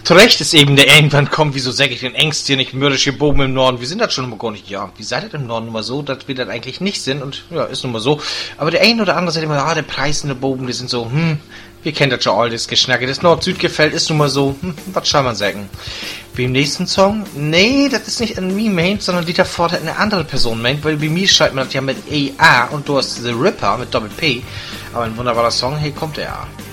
Zu Recht ist eben der irgendwann kommt, wieso sag ich denn Ängste nicht mürrische Bogen im Norden? Wir sind das schon immer gar nicht. Ja, wie seid ihr im Norden nun mal so, dass wir das eigentlich nicht sind? Und ja, ist nun mal so. Aber der ein oder andere sagt immer, der Preis in der Bogen, die sind so, wir kennen das schon all, das Geschnacke. Das Nord-Süd-Gefällt ist nun mal so, was soll man sagen? Wie im nächsten Song? Nee, das ist nicht an mich meint, sondern Dieter Ford hat eine andere Person meint, weil bei mir schreibt man das ja mit EA und du hast The Ripper mit Doppel-P. Aber ein wunderbarer Song, hey, kommt er.